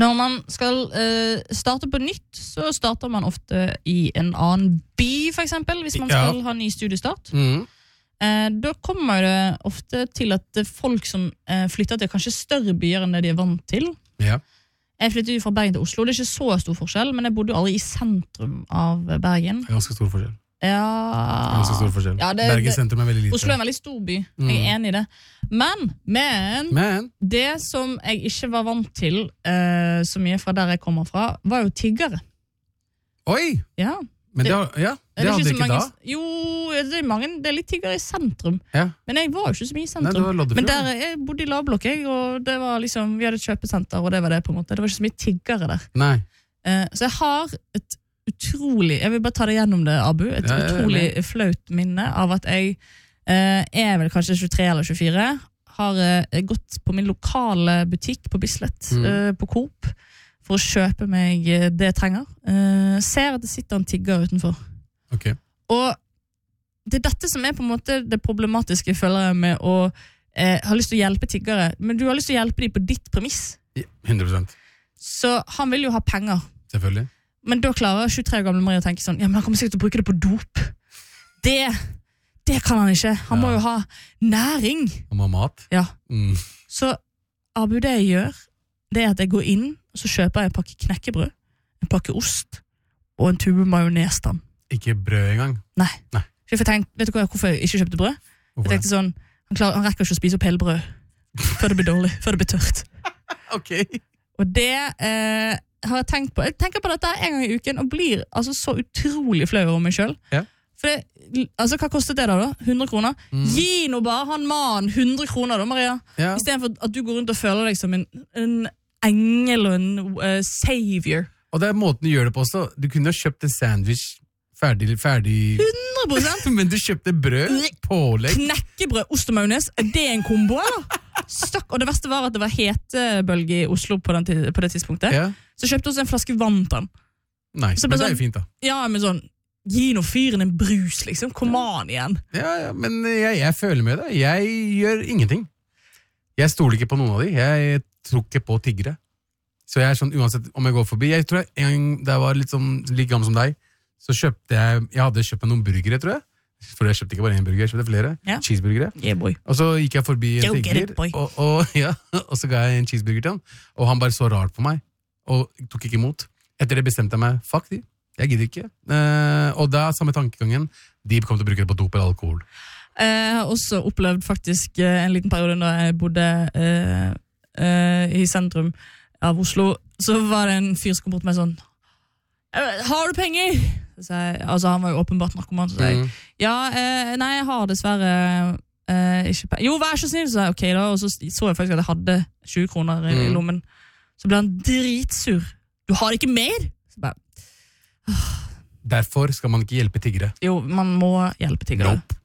Når man skal starte på nytt, så starter man ofte i en annen by, for eksempel, hvis man skal ha ny studiestart. Da kommer det ofte til at folk som flytter til kanskje større byer enn det de vant til. Ja. Jeg flyttet jo fra Bergen til Oslo, det er ikke så stor forskjell, men jeg bodde jo aldri i sentrum av Bergen. Det er ganske stor forskjell. Ganske stor forskjell. Bergen sentrum er veldig lite. Oslo er en veldig stor by, jeg er enig i det. Men det som jeg ikke var vant til så mye fra der jeg kommer fra, var jo tiggere. Oi! Ja. Men det hadde ikke da? Jo, det er litt tiggere i sentrum. Ja. Men jeg var jo ikke så mye i sentrum. Nei, men der jeg bodde i lavblokk, og det var liksom, vi hadde et kjøpesenter, og det var det på en måte. Det var ikke så mye tiggere der. Nei. Så jeg har et utrolig, jeg vil bare ta det gjennom det, Abu, utrolig flaut minne av at jeg er vel kanskje 23 eller 24, har gått på min lokale butikk på Bislett, på Coop, for å kjøpe meg det jeg trenger. Ser at det sitter en tigger utenfor. Okay. Og det er dette som er på en måte det problematiske, føler jeg, med å ha lyst til å hjelpe tiggere, men du har lyst til å hjelpe dem på ditt premiss. 100%. Så han vil jo ha penger. Selvfølgelig. Men da klarer 23 år gamle Marie å tenke sånn, ja, men han kommer sikkert til å bruke det på dop. Det kan han ikke. Han må jo ha næring. Han må ha mat. Ja. Så Abu, det jeg gjør, det er at jeg går inn, og så kjøper jeg en pakke knekkebrød, en pakke ost, og en tube majonesstand. Ikke brød engang? Nei. Så jeg tenkte, vet du hvorfor jeg ikke kjøpte brød? Hvorfor? Jeg tenkte sånn, han rekker ikke å spise opp hele brød, før det blir dårlig, før det blir tørt. Ok. Og det har jeg tenkt på. Jeg tenker på dette en gang i uken og blir altså så utrolig flau over meg selv. Ja. For altså, hva kostet det da? 100 kroner? Gi nå bare han mann 100 kroner da, Maria. Ja. I stedet for at du går rundt og føler deg som en engel og en savior. Og det er måten du gjør det på også. Du kunne ha kjøpt en sandwich ferdig. 100%! Men du kjøpte brød, pålegg. Knekkebrød, ost og majones. Er det en kombo, eller? Stakk. Og det verste var at det var hetebølge i Oslo på det tidspunktet. Ja. Så kjøpte også en flaske vann til han. Nei, men det er jo fint da. Ja, men sånn, gi nå fyren en brus, liksom. Kom an igjen. Ja, men jeg føler med det. Jeg gjør ingenting. Jeg stoler ikke på noen av de. Jeg tror ikke på tiggere. Så jeg er sånn, uansett om jeg går forbi. Jeg tror en gang da jeg var litt sånn, like gammel som deg, så kjøpte jeg hadde kjøpt meg noen burgere, tror jeg. For jeg kjøpte ikke bare en burger, jeg kjøpte flere. Ja. Cheeseburgere. Yeah, boy. Og så gikk jeg forbi en tigger, og så ga jeg en cheeseburger til han, og han bare så rart på meg, og tok ikke imot. Etter det bestemte jeg meg, fuck de, jeg gidder ikke. Og da, samme tankegangen, de kom til å bruke det på dop eller alkohol. Jeg har også opplevd faktisk en liten periode da jeg bodde i sentrum av Oslo, så var det en fyr som kom bort med sånn, har du penger? Altså han var jo åpenbart narkoman, så sa jeg, nei, jeg har dessverre ikke penger. Jo, vær så snill, så sa jeg, ok da, og så jeg faktisk at jeg hadde 20 kroner i lommen. Så ble han dritsur. Du har ikke mer? Så bare, Derfor skal man ikke hjelpe tiggere. Jo, man må hjelpe tiggere. Nope.